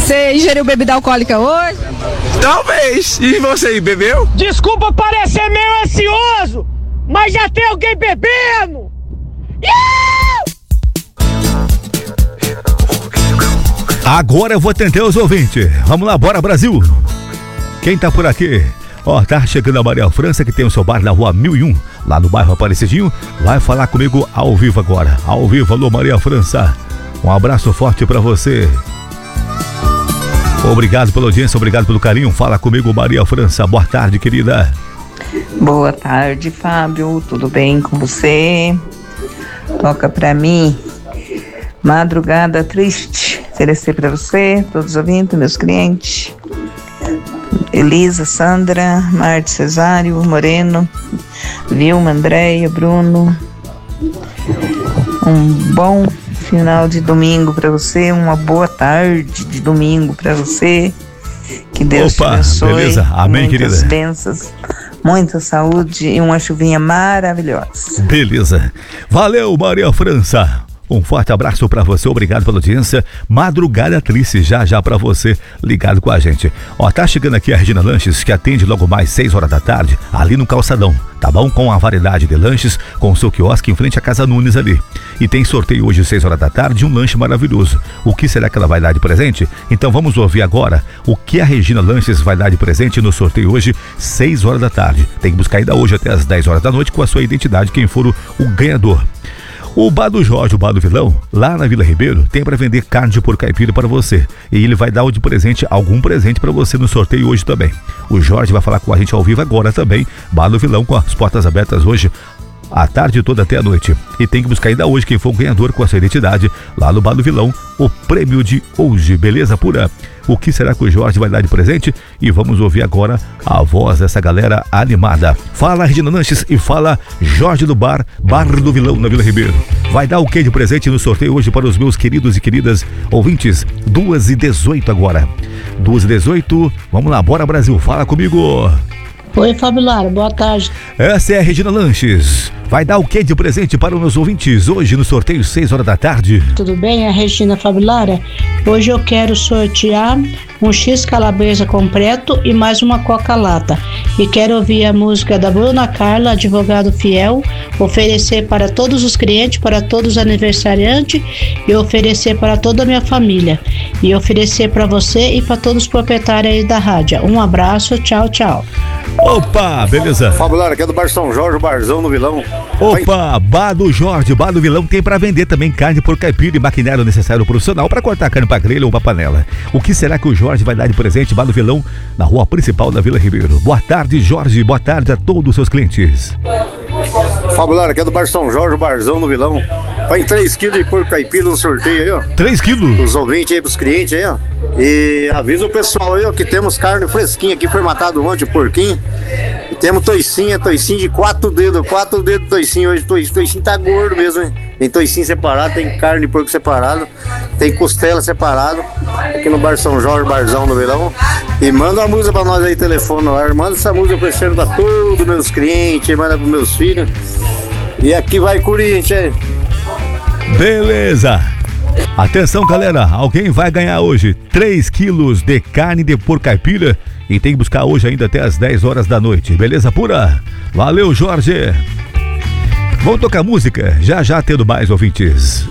Você ingeriu bebida alcoólica hoje? Talvez. E você aí, bebeu? Desculpa parecer meio ansioso, mas já tem alguém bebendo! Agora eu vou atender os ouvintes. Vamos lá, bora Brasil. Quem tá por aqui? Tá chegando a Maria França, que tem o seu bar na rua 1001, lá no bairro Aparecidinho. Vai falar comigo ao vivo agora. Ao vivo, alô Maria França. Um abraço forte pra você. Obrigado pela audiência, obrigado pelo carinho. Fala comigo, Maria França. Boa tarde, querida. Boa tarde, Fábio. Tudo bem com você? Toca pra mim Madrugada Triste. Oferecer pra você, todos os ouvintes, meus clientes. Elisa, Sandra, Marte, Cesário, Moreno, Vilma, Andréia, Bruno. Um bom final de domingo para você, uma boa tarde de domingo para você. Que Deus te abençoe. Beleza, amém, muitas querida. bênçãos, muita saúde e uma chuvinha maravilhosa. Beleza. Valeu, Maria França. Um forte abraço pra você, obrigado pela audiência. Madrugada Triste, já pra você, ligado com a gente. Tá chegando aqui a Regina Lanches, que atende logo mais 6 horas da tarde, ali no Calçadão, tá bom? Com a variedade de lanches, com o seu quiosque em frente à Casa Nunes ali. E tem sorteio hoje, 6 horas da tarde, um lanche maravilhoso. O que será que ela vai dar de presente? Então vamos ouvir agora o que a Regina Lanches vai dar de presente no sorteio hoje, 6 horas da tarde. Tem que buscar ainda hoje até as 10 horas da noite com a sua identidade, quem for o ganhador. O Bar do Jorge, o Bar do Vilão, lá na Vila Ribeiro, tem para vender carne de porco caipira para você. E ele vai dar de presente algum presente para você no sorteio hoje também. O Jorge vai falar com a gente ao vivo agora também. Bar do Vilão com as portas abertas hoje, a tarde toda até a noite. E tem que buscar ainda hoje quem for o ganhador com a sua identidade, lá no Bar do Vilão, o prêmio de hoje. Beleza pura? O que será que o Jorge vai dar de presente? E vamos ouvir agora a voz dessa galera animada. Fala Regina Lanches e fala Jorge do Bar do Vilão na Vila Ribeiro. Vai dar o que de presente no sorteio hoje para os meus queridos e queridas ouvintes? 2h18 agora. 2h18, vamos lá, bora Brasil, fala comigo. Oi, Fábio Lara, boa tarde. Essa é a Regina Lanches. Vai dar o que de presente para os meus ouvintes hoje no sorteio 6 horas da tarde? Tudo bem? É a Regina, Fábio Lara. Hoje eu quero sortear um X calabresa completo e mais uma coca-lata. E quero ouvir a música da Bruna Carla, Advogado Fiel, oferecer para todos os clientes, para todos os aniversariantes e oferecer para toda a minha família. E oferecer para você e para todos os proprietários aí da rádio. Um abraço, tchau, tchau. Opa, beleza. Fábio Lara, que é do Bar São Jorge, o Barzão no Vilão. Opa, Bar do Jorge, Bar do Vilão tem para vender também carne por caipira e maquinário necessário profissional para cortar carne para grelha ou para panela. O que será que o Jorge vai dar de presente? Bar do Vilão, na rua principal da Vila Ribeiro. Boa tarde, Jorge, boa tarde a todos os seus clientes. Fábio Lara, que é do Bar São Jorge, o Barzão no Vilão. Põe 3 quilos de porco caipira no sorteio aí, ó. 3 quilos? Os ouvintes aí, pros clientes aí, ó. E avisa o pessoal aí, ó, que temos carne fresquinha aqui, foi matado ontem, porquinho. E temos toicinho de 4 dedos toicinho hoje. Toicinho tá gordo mesmo, hein? Tem toicinho separado, tem carne de porco separado, tem costela separado, aqui no Bar São Jorge, Barzão no Vilão. E manda uma música pra nós aí, telefone no ar. Manda essa música oferecendo pra todos os meus clientes, manda pros meus filhos. E aqui vai Corinthians, hein? Beleza. Atenção, galera, alguém vai ganhar hoje 3 quilos de carne de porco caipira e tem que buscar hoje ainda até as 10 horas da noite, beleza pura? Valeu, Jorge. Vamos tocar música, já tendo mais ouvintes.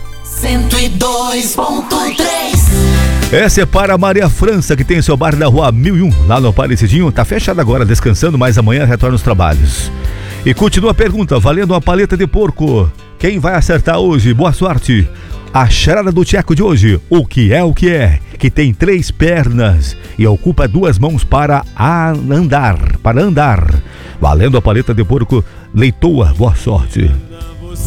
102.3. Essa é para a Maria França, que tem seu bar na rua 1001, lá no Aparecidinho. Tá fechado agora, descansando, mas amanhã retorna os trabalhos. E continua a pergunta, valendo uma paleta de porco. Quem vai acertar hoje? Boa sorte. A charada do Tcheco de hoje, o que é, que tem 3 pernas e ocupa 2 mãos para andar. Valendo a paleta de porco, leitoa, boa sorte.